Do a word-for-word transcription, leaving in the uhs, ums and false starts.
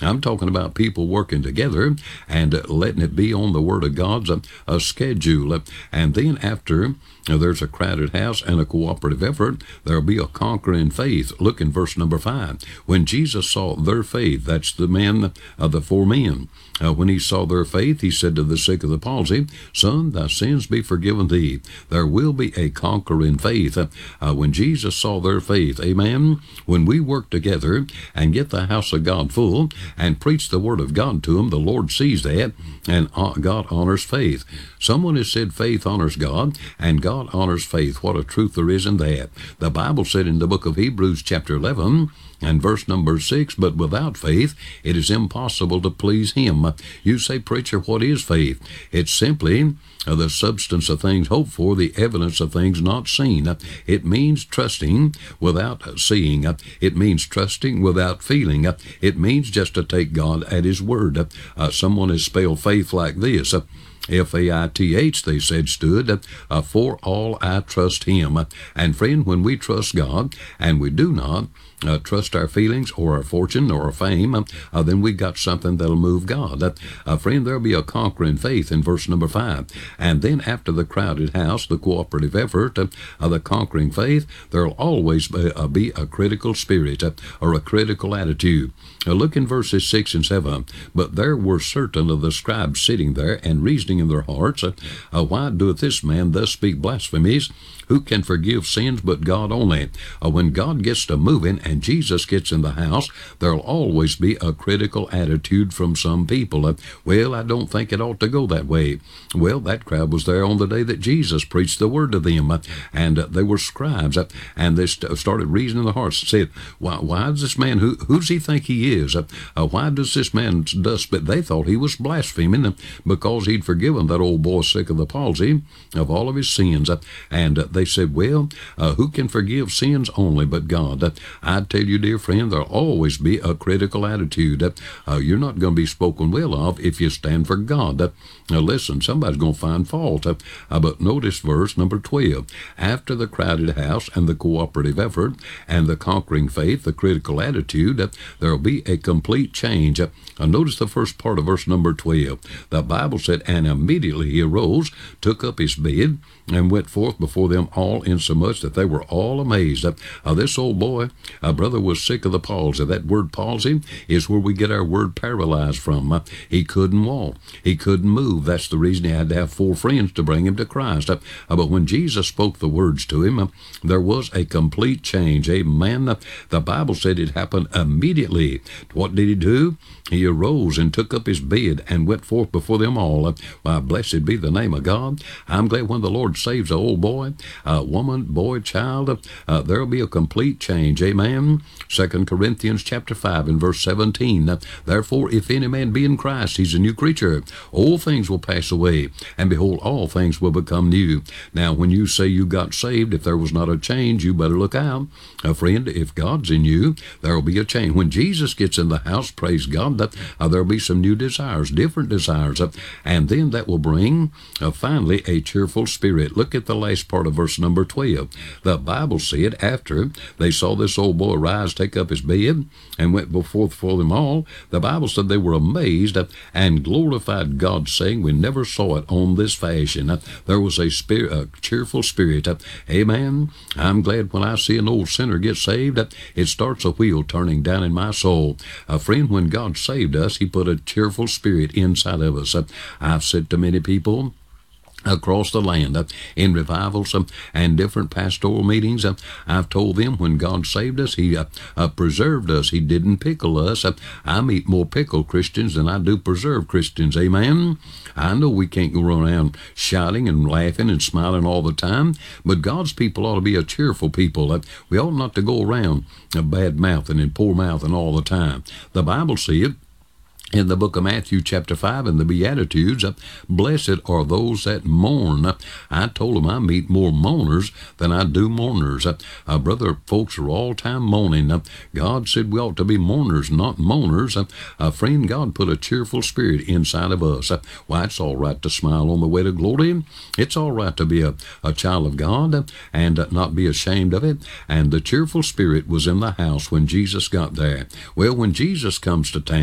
I'm talking about people working together and uh, letting it be on the Word of God's uh, a schedule. And then after uh, there's a crowded house and a cooperative effort, there'll be a conquering faith. Look in verse number five. When Jesus saw their faith, that's the man of the four men. Uh, when he saw their faith, he said to the sick of the palsy, Son, thy sins be forgiven thee. There will be a conquering faith. Uh, uh, when Jesus saw their faith, amen, when we work together and get the house of God full and preach the Word of God to them, the Lord sees that, and uh, God honors faith. Someone has said faith honors God, and God honors faith. What a truth there is in that. The Bible said in the book of Hebrews chapter eleven, and verse number six, but without faith it is impossible to please Him. You say, preacher, what is faith? It's simply uh, the substance of things hoped for, the evidence of things not seen. Uh, it means trusting without uh, seeing. Uh, it means trusting without feeling. Uh, it means just to take God at His word. Uh, uh, someone has spelled faith like this. Uh, F A I T H, they said, stood uh, for all I trust Him. Uh, and friend, when we trust God and we do not uh, trust our feelings or our fortune or our fame, uh, uh, then we got something that'll move God. Uh, uh, friend, there'll be a conquering faith in verse number five. And then after the crowded house, the cooperative effort, uh, uh, the conquering faith, there'll always be, uh, be a critical spirit uh, or a critical attitude. Uh, look in verses six and seven. But there were certain of the scribes sitting there and reasoning in their hearts, uh, uh, why doeth this man thus speak blasphemies? Who can forgive sins but God only? Uh, when God gets to moving and Jesus gets in the house, there'll always be a critical attitude from some people. Uh, well, I don't think it ought to go that way. Well, that crowd was there on the day that Jesus preached the word to them, uh, and uh, they were scribes, uh, and they st- started reasoning in their hearts and said, why, why does this man, who, who does he think he is? Uh, uh, why does this man thus? But they thought he was blaspheming uh, because he'd forgiven that old boy sick of the palsy of all of his sins. Uh, and uh, they said, well, uh, who can forgive sins only but God? Uh, I tell you, dear friend, there'll always be a critical attitude. Uh, uh, you're not going to be spoken well of if you stand for God. Uh, now listen, somebody's going to find fault. Uh, uh, but notice verse number twelve. After the crowded house and the cooperative effort and the conquering faith, the critical attitude, uh, there'll be a complete change. Uh, uh, notice the first part of verse number twelve. The Bible said, and immediately he arose, took up his bed, and went forth before them all, insomuch that they were all amazed. Uh, uh, this old boy, uh, brother, was sick of the palsy. That word palsy is where we get our word paralyzed from. Uh, he couldn't walk. He couldn't move. That's the reason he had to have four friends to bring him to Christ. Uh, uh, but when Jesus spoke the words to him, uh, there was a complete change. Amen. Uh, the Bible said it happened immediately. What did he do? He arose and took up his bed and went forth before them all. Uh, why, blessed be the name of God. I'm glad when the Lord saves an old boy, a woman, boy, child, uh, there'll be a complete change. Amen. Second Corinthians chapter five and verse seventeen. Uh, Therefore, if any man be in Christ, he's a new creature. Old things will pass away, and behold, all things will become new. Now, when you say you got saved, if there was not a change, you better look out. Uh, friend, if God's in you, there'll be a change. When Jesus gets in the house, praise God, uh, uh, there'll be some new desires, different desires, uh, and then that will bring uh, finally a cheerful spirit. Look at the last part of verse number twelve. The Bible said after they saw this old boy rise, take up his bed, and went before for them all, the Bible said they were amazed uh, and glorified God, saying, we never saw it on this fashion. Uh, there was a, spirit, a cheerful spirit. Uh, amen. I'm glad when I see an old sinner get saved, uh, it starts a wheel turning down in my soul. Uh, friend, when God saved us, He put a cheerful spirit inside of us. Uh, I've said to many people across the land uh, in revivals uh, and different pastoral meetings, uh, I've told them when God saved us, He uh, uh, preserved us. He didn't pickle us. Uh, I meet more pickled Christians than I do preserved Christians. Amen. I know we can't go around shouting and laughing and smiling all the time, but God's people ought to be a cheerful people. Uh, we ought not to go around uh, bad mouthing and poor mouthing all the time. The Bible said in the book of Matthew chapter five in the Beatitudes, uh, blessed are those that mourn. Uh, I told them I meet more mourners than I do mourners. Uh, uh, brother, folks are all time moaning. Uh, God said we ought to be mourners, not moaners. Uh, uh, friend, God put a cheerful spirit inside of us. Uh, why, it's all right to smile on the way to glory. It's all right to be a, a child of God uh, and uh, not be ashamed of it. And the cheerful spirit was in the house when Jesus got there. Well, when Jesus comes to town,